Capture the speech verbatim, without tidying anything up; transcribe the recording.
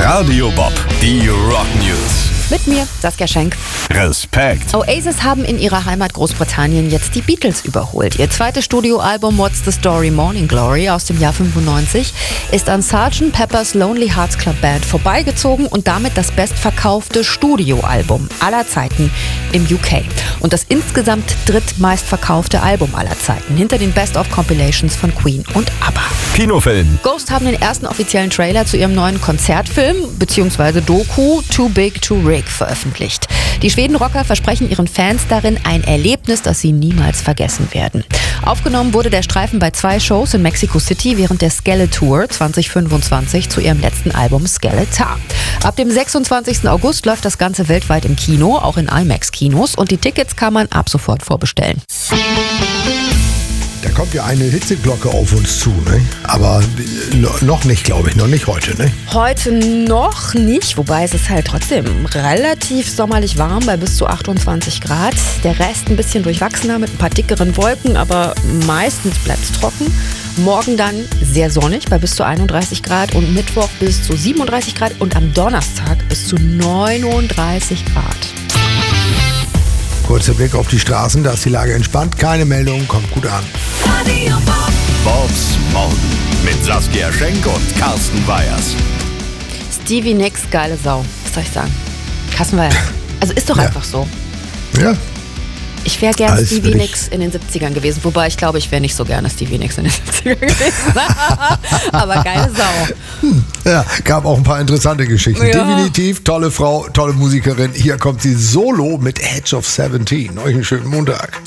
Radio Bob, die Rock News. Mit mir, Saskia Schenk. Respekt. Oasis haben in ihrer Heimat Großbritannien jetzt die Beatles überholt. Ihr zweites Studioalbum What's the Story Morning Glory aus dem Jahr fünfundneunzig ist an Sergeant Pepper's Lonely Hearts Club Band vorbeigezogen und damit das bestverkaufte Studioalbum aller Zeiten im U K. Und das insgesamt drittmeistverkaufte Album aller Zeiten, hinter den Best-of-Compilations von Queen und ABBA. Kinofilm. Ghost haben den ersten offiziellen Trailer zu ihrem neuen Konzertfilm bzw. Doku Too Big to Rig veröffentlicht. Die Schweden-Rocker versprechen ihren Fans darin ein Erlebnis, das sie niemals vergessen werden. Aufgenommen wurde der Streifen bei zwei Shows in Mexico City während der Skele-Tour zwanzig fünfundzwanzig zu ihrem letzten Album Skeletor. Ab dem sechsundzwanzigsten August läuft das Ganze weltweit im Kino, auch in IMAX-Kinos, und die Tickets kann man ab sofort vorbestellen. Da kommt ja eine Hitzeglocke auf uns zu, ne? Aber noch nicht, glaube ich, noch nicht heute, ne? Heute noch nicht, wobei es ist halt trotzdem relativ sommerlich warm bei bis zu achtundzwanzig Grad. Der Rest ein bisschen durchwachsener mit ein paar dickeren Wolken, aber meistens bleibt es trocken. Morgen dann sehr sonnig bei bis zu einunddreißig Grad und Mittwoch bis zu siebenunddreißig Grad und am Donnerstag bis zu neununddreißig Grad. Kurzer Blick auf die Straßen, da ist die Lage entspannt. Keine Meldung, kommt gut an. Radio Bob. Bobs Morgen mit Saskia Schenk und Carsten Weyers. Stevie Nicks, geile Sau. Was soll ich sagen? Carsten Weyers. Also ist doch Ja. einfach so. Ja, Ich wäre gerne Alles Stevie will ich. Nicks in den siebzigern gewesen. Wobei ich glaube, ich wäre nicht so gerne Stevie Nicks in den siebzigern gewesen. Aber geile Sau. ja, gab auch ein paar interessante Geschichten. Ja. Definitiv, tolle Frau, tolle Musikerin. Hier kommt sie solo mit Edge of seventeen. Euch einen schönen Montag.